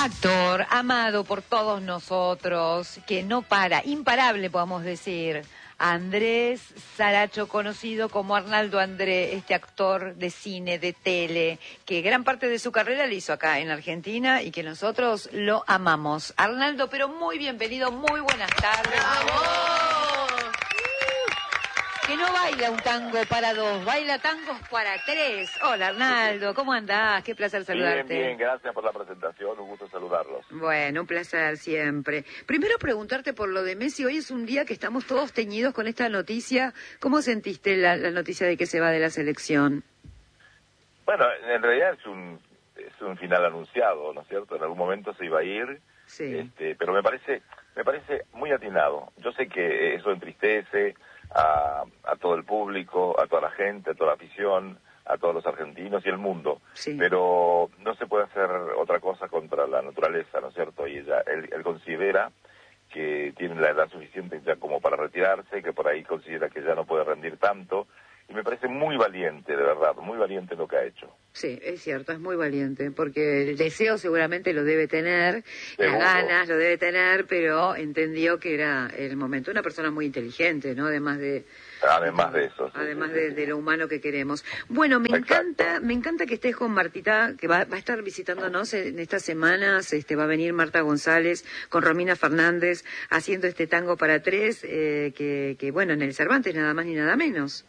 Actor, amado por todos nosotros, que no para, imparable podemos decir. Andrés Saracho, conocido como Arnaldo André, este actor de cine, de tele, que gran parte de su carrera la hizo acá en Argentina y que nosotros lo amamos. Arnaldo, pero muy bienvenido, muy buenas tardes. Que no baila un tango para dos, baila tangos para tres. Hola Arnaldo, ¿cómo andás? Qué placer saludarte. Bien, gracias por la presentación, un gusto saludarlos. Bueno, un placer siempre. Primero preguntarte por lo de Messi, hoy es un día que estamos todos teñidos con esta noticia. ¿Cómo sentiste la noticia de que se va de la selección? Bueno, en realidad es un final anunciado, ¿no es cierto? En algún momento se iba a ir, Sí. Pero me parece muy atinado. Yo sé que eso entristece a todo el público, a toda la gente, a toda la afición, a todos los argentinos y el mundo, Sí. pero no se puede hacer otra cosa contra la naturaleza, ¿no es cierto? Y él considera que tiene la edad suficiente ya como para retirarse, que por ahí considera que ya no puede rendir tanto, y me parece muy valiente, de verdad, muy valiente lo que ha hecho. Sí, es cierto, es muy valiente, porque el deseo seguramente lo debe tener, Seguro. las ganas lo debe tener, pero entendió que era el momento. Una persona muy inteligente, ¿no? Además de eso. Sí, además sí, de lo humano que queremos. Bueno, me encanta que estés con Martita, que va a estar visitándonos en estas semanas. Va a venir Marta González con Romina Fernández haciendo este tango para tres, que bueno, en el Cervantes nada más ni nada menos.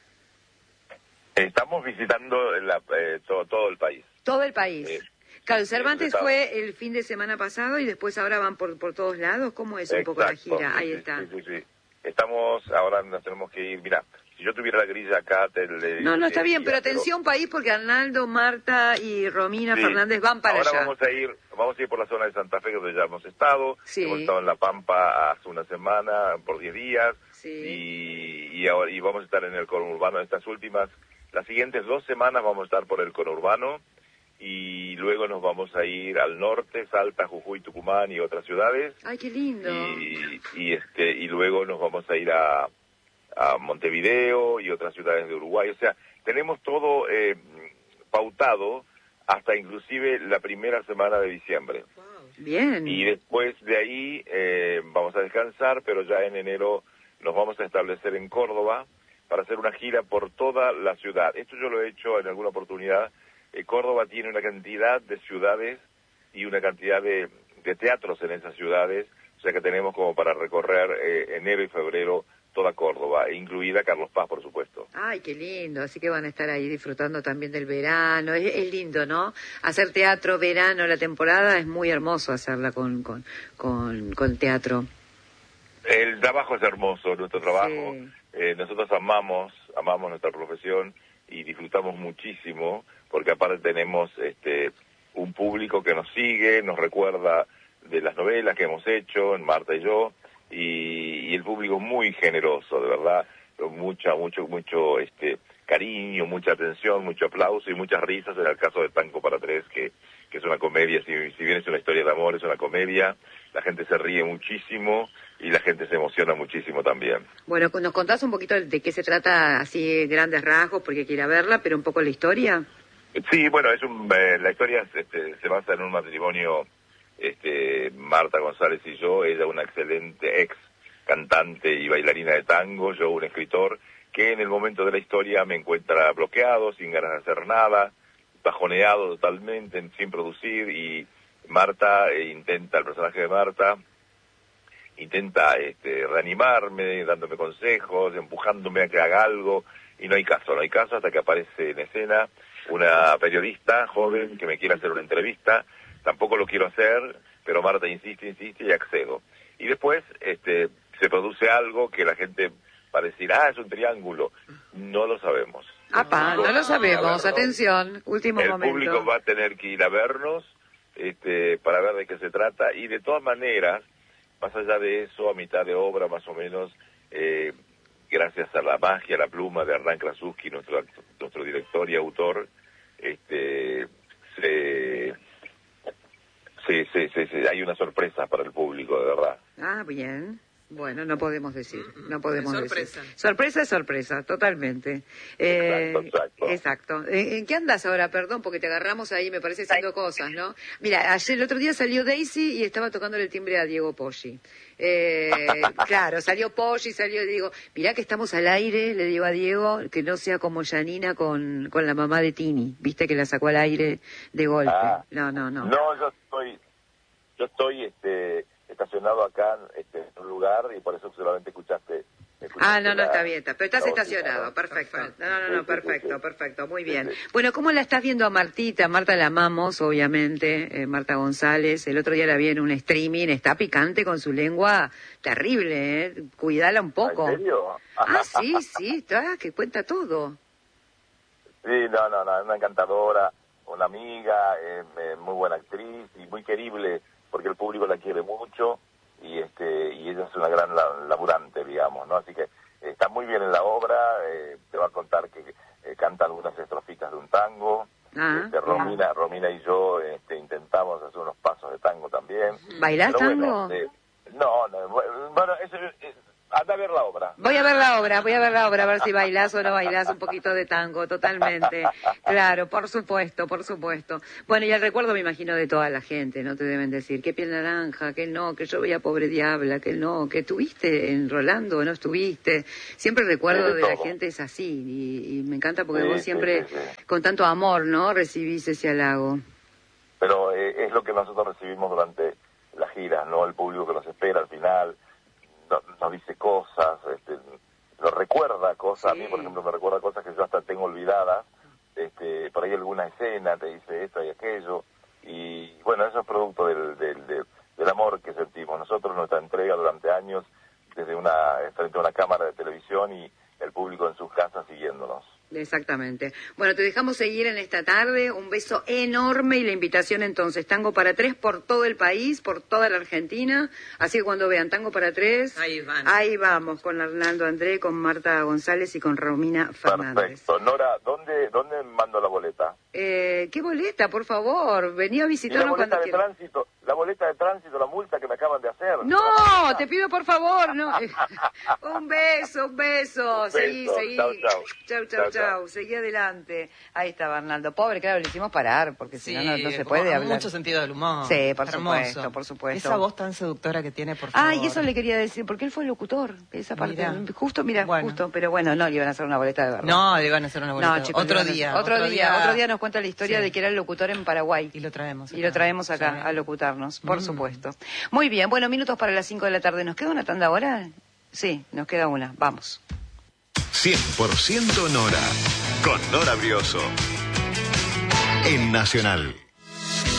Estamos visitando todo el país. Todo el país. Claro, el Cervantes fue el fin de semana pasado y después ahora van por todos lados. ¿Cómo es un poco la gira? Ahí está. Sí. Ahora nos tenemos que ir. Mira, si yo tuviera la grilla acá, No, está bien, pero atención país, porque Arnaldo, Marta y Romina Fernández van para allá. Vamos a ir por la zona de Santa Fe, donde ya hemos estado. Sí. Hemos estado en La Pampa hace una semana, por 10 días. Sí. Y vamos a estar en el conurbano las siguientes 2 semanas vamos a estar por el conurbano, y luego nos vamos a ir al norte, Salta, Jujuy, Tucumán y otras ciudades. ¡Ay, qué lindo! Y luego nos vamos a ir a Montevideo y otras ciudades de Uruguay. O sea, tenemos todo pautado hasta inclusive la primera semana de diciembre. Wow. Bien. Y después de ahí vamos a descansar, pero ya en enero nos vamos a establecer en Córdoba para hacer una gira por toda la ciudad. Esto yo lo he hecho en alguna oportunidad. Córdoba tiene una cantidad de ciudades y una cantidad de teatros en esas ciudades, o sea que tenemos como para recorrer enero y febrero toda Córdoba, incluida Carlos Paz, por supuesto. Ay, qué lindo, así que van a estar ahí disfrutando también del verano. Es lindo, ¿no? Hacer teatro, verano, la temporada, es muy hermoso hacerla con teatro. El trabajo es hermoso, nuestro trabajo. Sí. Nosotros amamos nuestra profesión y disfrutamos muchísimo, porque aparte tenemos un público que nos sigue, nos recuerda de las novelas que hemos hecho, en Marta y yo, y el público es muy generoso, de verdad, mucho cariño, mucha atención, mucho aplauso y muchas risas en el caso de Tango para Tres, que es una comedia. Si bien es una historia de amor, es una comedia, la gente se ríe muchísimo y la gente se emociona muchísimo también. Bueno, ¿nos contás un poquito de qué se trata, así grandes rasgos, porque quiera verla, pero un poco la historia? Sí, bueno, la historia se basa en un matrimonio, Marta González y yo, ella una excelente ex cantante y bailarina de tango, yo un escritor, que en el momento de la historia me encuentra bloqueado, sin ganas de hacer nada, bajoneado totalmente, sin producir, y el personaje de Marta, intenta reanimarme, dándome consejos, empujándome a que haga algo, y no hay caso hasta que aparece en escena una periodista joven que me quiere hacer una entrevista. Tampoco lo quiero hacer, pero Marta insiste y accedo. Y después se produce algo que la gente va a decir, es un triángulo. No lo sabemos. No lo sabemos. Atención, último momento. El público va a tener que ir a vernos para ver de qué se trata, y de todas maneras, más allá de eso, a mitad de obra más o menos, gracias a la magia, la pluma de Hernán Krasuski, nuestro director y autor, hay una sorpresa para el público, de verdad. Bien. Bueno, no podemos decir, no podemos sorpresa. decir. Sorpresa es sorpresa, totalmente. Exacto. ¿En qué andas ahora? Perdón, porque te agarramos ahí, me parece, haciendo cosas, ¿no? Mira, ayer, el otro día salió Daisy y estaba tocando el timbre a Diego Poggi. Claro, salió Poggi, digo, mirá que estamos al aire, le digo a Diego, que no sea como Janina con la mamá de Tini, viste que la sacó al aire de golpe. No. No, yo estoy estacionado acá en un lugar y por eso solamente escuchaste no, está bien, pero estás estacionado, perfecto. No, perfecto, muy bien. Bueno, ¿cómo la estás viendo a Martita? Marta la amamos, obviamente, Marta González. El otro día la vi en un streaming, está picante con su lengua, terrible, ¿eh? Cuidala un poco. ¿En serio? Sí, está, que cuenta todo. Sí, no, es una encantadora, una amiga, muy buena actriz y muy querible, porque el público la quiere mucho y ella es una gran laburante, digamos, ¿no? Así que está muy bien en la obra, te va a contar que canta algunas estrofitas de un tango. Romina y yo intentamos hacer unos pasos de tango también. ¿Bailás tango? Bueno, eso anda a ver la obra. Voy a ver la obra, a ver si bailás o no bailás un poquito de tango, totalmente. Claro, por supuesto. Bueno, y el recuerdo me imagino de toda la gente, ¿no? Te deben decir, qué piel naranja, que no, que yo veía Pobre Diabla, que no, que estuviste en Rolando o no estuviste. Siempre el recuerdo de la gente es así, y me encanta porque vos siempre, con tanto amor, ¿no? Recibís ese halago. Pero es lo que nosotros recibimos durante las giras, ¿no? El público que nos espera al final, nos dice cosas, nos recuerda cosas. A mí, por ejemplo, me recuerda cosas que yo hasta tengo olvidadas, por ahí alguna escena te dice esto y aquello, y bueno, eso es producto del amor que sentimos. Nosotros, nuestra entrega durante años, frente a una cámara de televisión y el público en sus casas siguiéndonos. Exactamente. Bueno, te dejamos seguir en esta tarde. Un beso enorme y la invitación entonces, Tango para Tres por todo el país, por toda la Argentina. Así que cuando vean Tango para Tres, ahí vamos, con Arnaldo André, con Marta González y con Romina Fernández. Perfecto. Nora, ¿dónde mando la boleta? ¿Qué boleta, por favor? Vení a visitarnos cuando quieras. La boleta de tránsito, la multa que me acaban de hacer. No, te pido por favor, no. Un beso. Seguí. Chau. Seguí adelante. Ahí estaba Arnaldo. Pobre, claro, le hicimos parar, porque si no se puede hablar. Mucho sentido del humor. Sí, por supuesto. Esa voz tan seductora que tiene, por favor. Y eso le quería decir, porque él fue locutor. Esa parte. Justo, bueno. pero bueno, no le iban a hacer una boleta de verdad. No, le iban a hacer una boleta. No, chicos, Otro día nos cuenta la historia de que era el locutor en Paraguay. Y lo traemos acá a locutarnos, por supuesto. Muy bien, bueno, minutos para las 5 de la tarde. ¿Nos queda una tanda ahora? Sí, nos queda una. Vamos. 100% Nora, con Nora Brioso, en Nacional.